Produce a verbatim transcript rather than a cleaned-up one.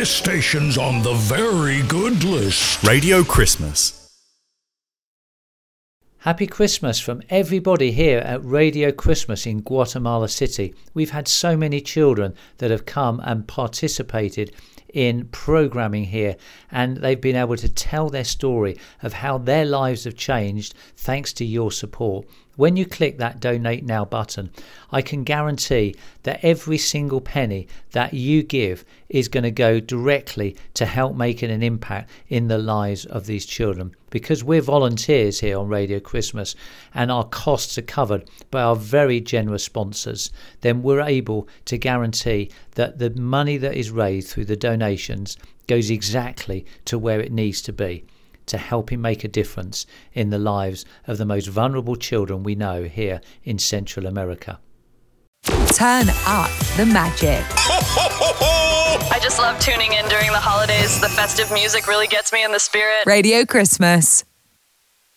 This station's on the very good list. Radio Christmas. Happy Christmas from everybody here at Radio Christmas in Guatemala City. We've had so many children that have come and participated in programming here, and they've been able to tell their story of how their lives have changed thanks to your support. When you click that Donate Now button, I can guarantee that every single penny that you give is going to go directly to help making an impact in the lives of these children. Because we're volunteers here on Radio Christmas and our costs are covered by our very generous sponsors, then we're able to guarantee that the money that is raised through the donations goes exactly to where it needs to be, to helping make a difference in the lives of the most vulnerable children we know here in Central America. Turn up the magic. I just love tuning in during the holidays. The festive music really gets me in the spirit. Radio Christmas.